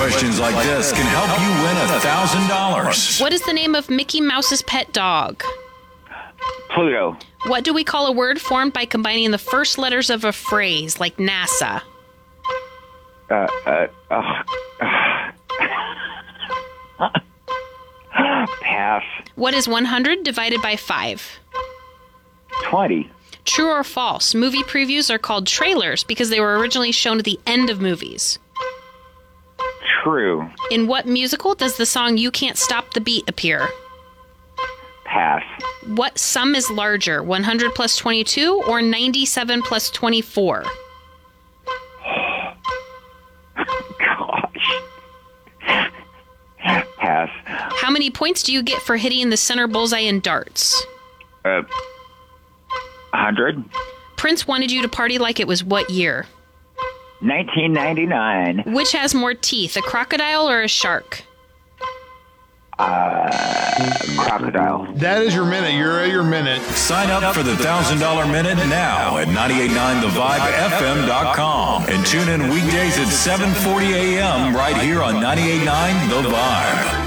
questions like this can help you win $1,000. What is the name of Mickey Mouse's pet dog? Pluto. What do we call a word formed by combining the first letters of a phrase, like NASA? Pass. What is 100 divided by 5? 20. True or false? Movie previews are called trailers because they were originally shown at the end of movies. True. In what musical does the song You Can't Stop the Beat appear? Pass. What sum is larger, 100 plus 22 or 97 plus 24? Gosh. Pass. How many points do you get for hitting the center bullseye in darts? 100. Prince wanted you to party like it was what year? 1999. Which has more teeth, a crocodile or a shark? Crocodile. That is your minute. You're at your minute. Sign up for the $1,000 Minute now at 989thevibefm.com and tune in weekdays at 7:40 a.m. right here on 98.9 The Vibe.